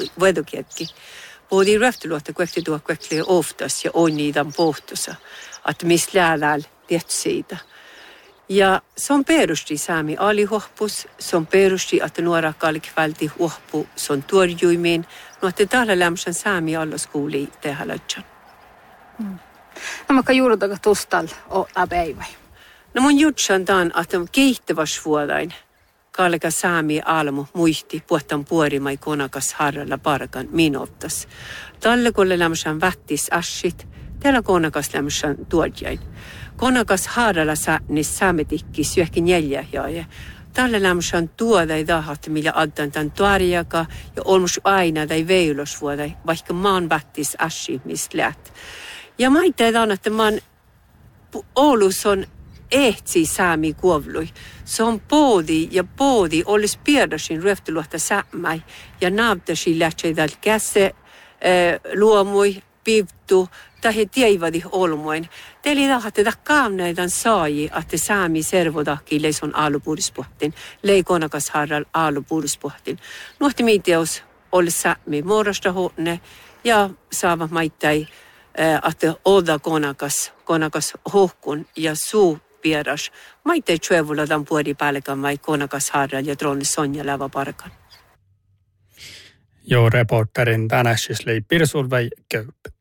vedokietki. Puhuttiin röhtyluotta kuekti tuo kuekti oftas ja on niitä pohtossa, että missä läälällä tietty siitä. Ja se on perusti saami alihuoppus, se on perusti, että nuora kalkvälti huoppu, se on tuorjuimiin, no että täällä lämmösen saami allaskuuli tehdä lötsän. No mä juurutako tustal o läpäivä? No mun jutsan tämän, että on kehittäväs vuodain. Kalka saami almu muisti puhtaan puorimai konakas harralla parkan minottas. Tällä kun lämmösen vättis asit, tällä konakas lämmösen tuodjain. Konakas harralla niin saametikki syöhkin neljäjää. Tällä lämmösen tuodai tahat, millä addan tämän tuarjaka ja olmus aina tai veilosvuodai, vaikka maan vättis asit, mistä läht. Ja mä ajattelin, että Oulus on ehtsi saami kuovlui. Se on poodi olisi piirrosin ryöftyluotta säämäi ja naaptasi lähtseidäl käse luomui, pivtu, tai tievadi olmoin. Teili tahatte kaamneidan saaji, että saami servodahki leison aalupuhdispuhtin, leikonakas harral aalupuhdispuhtin. Nuhti miiteos oli säämi muodosta huone ja saava maittai että oda konakas hohkun ja suu pieras. Maitte tjövulla tämän puoli päällikän vai konakas harral ja tronni Sonja lävä parkan. Joo, reporterin tänään siis Pirsulvei Köyp.